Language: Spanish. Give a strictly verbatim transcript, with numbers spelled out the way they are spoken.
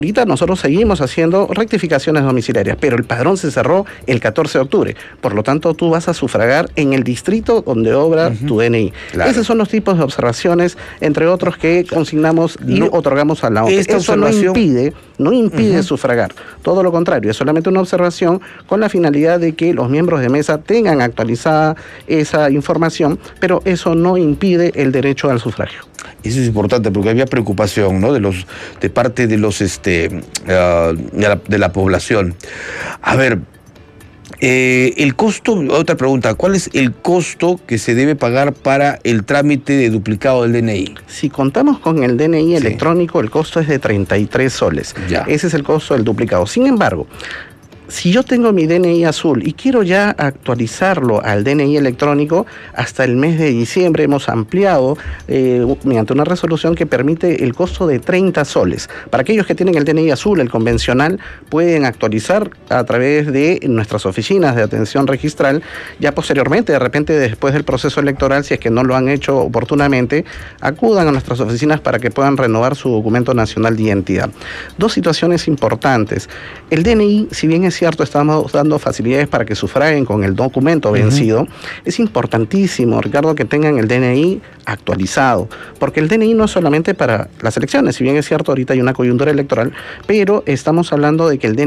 Ahorita nosotros seguimos haciendo rectificaciones domiciliarias, pero el padrón se cerró el catorce de octubre. Por lo tanto, tú vas a sufragar en el distrito donde obra uh-huh. tu D N I. Claro. Esos son los tipos de observaciones, entre otros, que consignamos y no, otorgamos a la O N P. Eso observación... no impide, no impide uh-huh. sufragar. Todo lo contrario, es solamente una observación con la finalidad de que los miembros de mesa tengan actualizada esa información, pero eso no impide el derecho al sufragio. Eso es importante porque había preocupación, ¿no? De los, de parte de los, este, uh, de, la, de la población. A ver, eh, el costo, otra pregunta, ¿cuál es el costo que se debe pagar para el trámite de duplicado del D N I? Si contamos con el D N I sí. electrónico, el costo es de treinta y tres soles. Ya. Ese es el costo del duplicado. Sin embargo, si yo tengo mi D N I azul y quiero ya actualizarlo al D N I electrónico, hasta el mes de diciembre hemos ampliado eh, mediante una resolución que permite el costo de treinta soles. Para aquellos que tienen el D N I azul, el convencional, pueden actualizar a través de nuestras oficinas de atención registral. Ya posteriormente, de repente después del proceso electoral, si es que no lo han hecho oportunamente, acudan a nuestras oficinas para que puedan renovar su documento nacional de identidad. Dos situaciones importantes. El D N I, si bien es cierto, estamos dando facilidades para que sufraguen con el documento vencido, uh-huh. es importantísimo, Ricardo, que tengan el D N I actualizado, porque el D N I no es solamente para las elecciones, si bien es cierto, ahorita hay una coyuntura electoral, pero estamos hablando de que el D N I